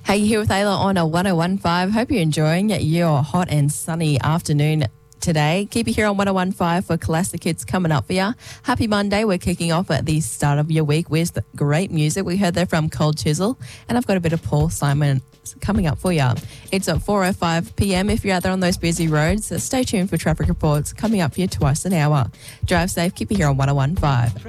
Hey, you're here with Ayla on a 101.5. Hope you're enjoying your hot and sunny afternoon today. Keep it here on 101.5 for classic hits coming up for you. Happy Monday. We're kicking off at the start of your week with great music. We heard that from Cold Chisel, and I've got a bit of Paul Simon coming up for you. It's at 4:05 p.m. If you're out there on those busy roads, stay tuned for traffic reports coming up for you twice an hour. Drive safe. Keep it here on 101.5.